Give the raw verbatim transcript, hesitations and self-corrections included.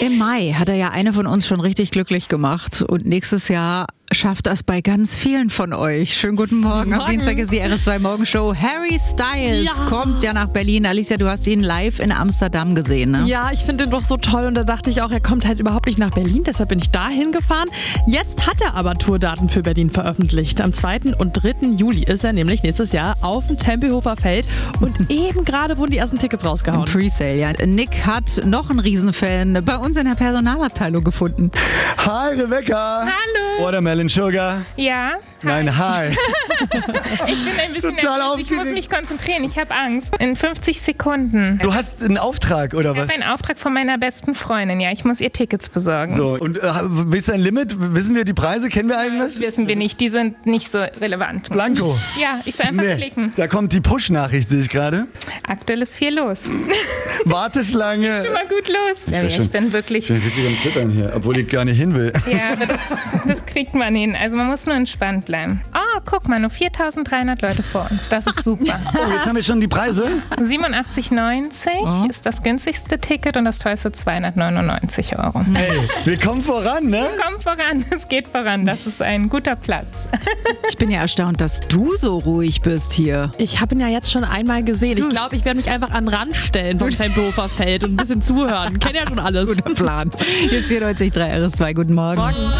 Im Mai hat er ja eine von uns schon richtig glücklich gemacht und nächstes Jahr schafft das bei ganz vielen von euch. Schönen guten Morgen. Morgen. Am Dienstag ist die R S zwei Morgenshow. Harry Styles Ja. kommt ja nach Berlin. Alicia, du hast ihn live in Amsterdam gesehen, ne? Ja, ich finde den doch so toll und da dachte ich auch, er kommt halt überhaupt nicht nach Berlin, deshalb bin ich da hingefahren. Jetzt hat er aber Tourdaten für Berlin veröffentlicht. Am zweiten und dritten Juli ist er nämlich nächstes Jahr auf dem Tempelhofer Feld und eben gerade wurden die ersten Tickets rausgehauen. Presale, ja. Nick hat noch einen Riesenfan bei uns in der Personalabteilung gefunden. Hi Rebecca. Hallo. Watermelon Sugar. Ja. Nein, hi. Ich bin ein bisschen Total nervös. Ich muss aufgeregt. mich konzentrieren. Ich habe Angst. In fünfzig Sekunden. Du hast einen Auftrag, oder Ich was? habe einen Auftrag von meiner besten Freundin. Ja, ich muss ihr Tickets besorgen. So, und äh, wisst ihr ein Limit? Wissen wir die Preise? Kennen wir Das eigentlich? wissen wir nicht. Die sind nicht so relevant. Blanco. Ja, ich soll einfach klicken. Da kommt die Push-Nachricht, sehe ich gerade. Aktuell ist viel los. Warteschlange. Schon mal gut los. Ja, schon- ich bin wirklich... Ich bin richtig am Zittern hier, obwohl ich gar nicht hin will. Ja, aber das, das kriegt man hin. Also man muss nur entspannt bleiben. Oh, guck mal, nur viertausenddreihundert Leute vor uns. Das ist super. Oh, jetzt haben wir schon die Preise. siebenundachtzig neunzig ist das günstigste Ticket und das teuerste zweihundertneunundneunzig Euro. Hey, wir kommen voran, ne? Komm voran, es geht voran. Das ist ein guter Platz. Ich bin ja erstaunt, dass du so ruhig bist hier. Ich habe ihn ja jetzt schon einmal gesehen. Ich glaube, ich werde mich einfach an den Rand stellen vom Tempelhofer Feld und ein bisschen zuhören. Kennt ja schon alles. Guter Plan. Hier ist vierundneunzig Komma drei R S zwei. Guten Morgen. Morgen.